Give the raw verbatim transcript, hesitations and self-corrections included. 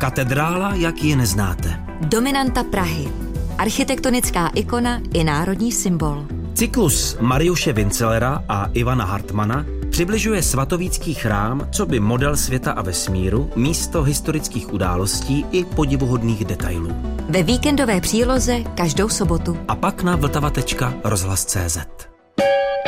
Katedrála, jak ji neznáte. Dominanta Prahy. Architektonická ikona i národní symbol. Cyklus Mariuše Vincelera a Ivana Hartmana přibližuje svatovícký chrám coby model světa a vesmíru, místo historických událostí i podivuhodných detailů. Ve víkendové příloze každou sobotu. A pak na vltava tečka rozhlas tečka cé zet.